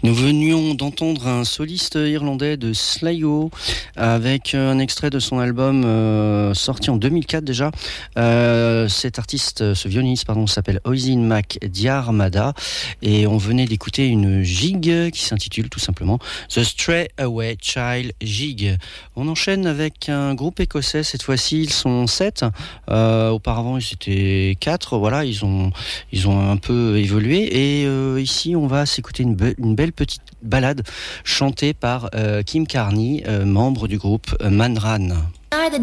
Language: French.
Nous venions d'entendre un soliste irlandais de Sligo avec un extrait de son album sorti en 2004 déjà. Cet artiste, ce violoniste s'appelle Oisin Mac Diarmada et on venait d'écouter une gigue qui s'intitule tout simplement The Stray Away Child Gig. On enchaîne avec un groupe écossais, cette fois-ci ils sont 7. Auparavant ils étaient 4, voilà, ils ont un peu évolué et ici on va s'écouter une belle petite ballade chantée par Kim Carney, membre du groupe Manran.